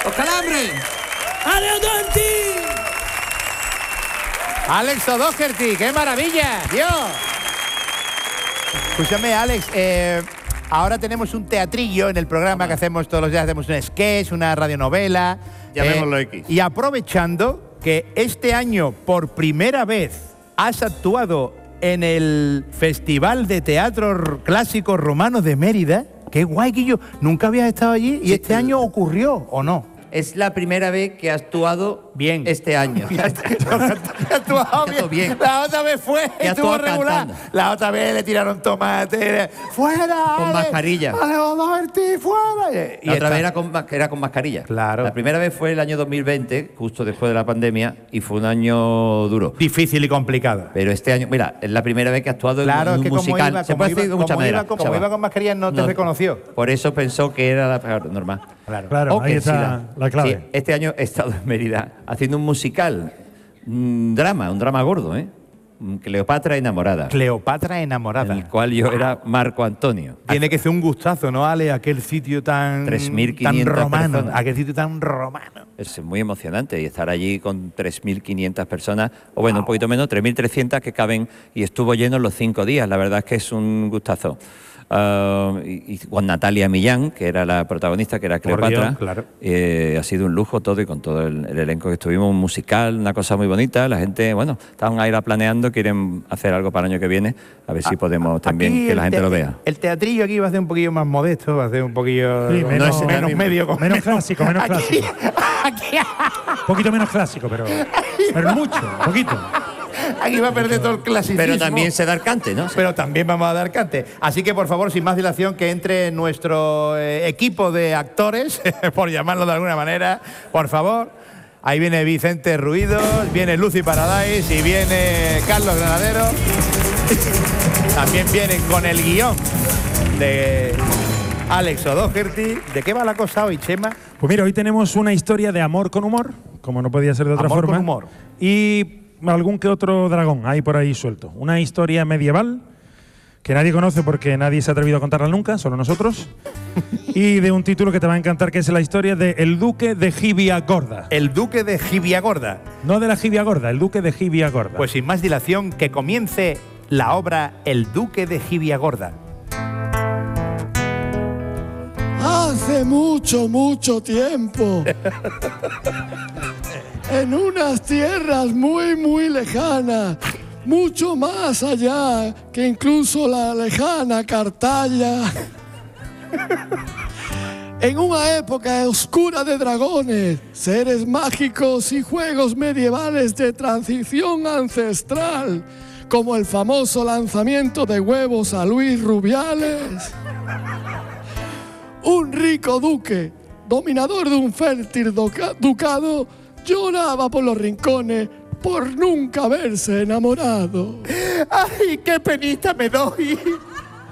¡Los calambres! ¡Alex O'Doherty! Alex O'Doherty, qué maravilla, Dios. Escúchame, Alex, ahora tenemos un teatrillo en el programa que hacemos todos los días, hacemos un sketch, una radionovela. Llamémoslo X. Y aprovechando que este año, por primera vez, has actuado en el Festival de Teatro Clásico Romano de Mérida. Qué guay, Guillo. Nunca habías estado allí y este año ocurrió, ¿o no? Es la primera vez que ha actuado bien este año. Ha actuado bien. La otra vez fue, estuvo regular. Cantando. La otra vez le tiraron tomate. ¡Fuera! Con mascarilla. ¡Ale, O'Doherty, fuera! La otra vez era con mascarilla. Claro. La primera vez fue el año 2020, justo después de la pandemia, y fue un año duro. Difícil y complicado. Pero este año, mira, es la primera vez que ha actuado Claro, en es un que musical. Se puede decir de muchas maneras. Como iba con mascarilla, no te reconoció. Por eso pensó que era la normal. Claro, ahí está la clave. Sí, este año he estado en Mérida haciendo un musical, un drama gordo, ¿eh? Cleopatra enamorada. Cleopatra enamorada. En el cual yo era Marco Antonio. Tiene que ser un gustazo, ¿no, Ale? Aquel sitio tan 3.500 tan romano. personas. Aquel sitio tan romano. Es muy emocionante y estar allí con 3.500 personas, o bueno, un poquito menos, 3.300 que caben, y estuvo lleno los 5 días. La verdad es que es un gustazo. Y con Natalia Millán, que era la protagonista, que era Cleopatra. Claro. Ha sido un lujo todo, y con todo el elenco que estuvimos, un musical, una cosa muy bonita. La gente, bueno, estaban ahí planeando, quieren hacer algo para el año que viene, a ver si podemos también Aquí que la gente lo vea. El teatrillo aquí va a ser un poquillo más modesto, va a ser un poquillo Sí, menos medio. Menos clásico, menos clásico. Un poquito menos clásico, pero mucho, un poquito. Aquí va a perder todo el clasicismo. Pero también se da cante, ¿no? Pero también vamos a dar cante. Así que, por favor, sin más dilación, que entre nuestro equipo de actores, por llamarlo de alguna manera, por favor. Ahí viene Vicente Ruidos, viene Lucy Paradise y viene Carlos Granadero. También vienen con el guión de Alex O'Doherty. ¿De qué va la cosa hoy, Chema? Pues mira, hoy tenemos una historia de amor con humor, como no podía ser de otra forma. Amor con humor. Y algún que otro dragón hay por ahí suelto. Una historia medieval que nadie conoce porque nadie se ha atrevido a contarla nunca, solo nosotros. Y de un título que te va a encantar, que es la historia de El Duque de Gibiagorda. El Duque de Gibiagorda. No de la Jibia Gorda, el Duque de Gibiagorda. Pues sin más dilación, que comience la obra El Duque de Gibiagorda. Hace mucho, mucho tiempo, en unas tierras muy, muy lejanas, mucho más allá que incluso la lejana Cartaya, en una época oscura de dragones, seres mágicos y juegos medievales de transición ancestral, como el famoso lanzamiento de huevos a Luis Rubiales, un rico duque, dominador de un fértil ducado, lloraba por los rincones por nunca haberse enamorado. ¡Ay, qué penita me doy!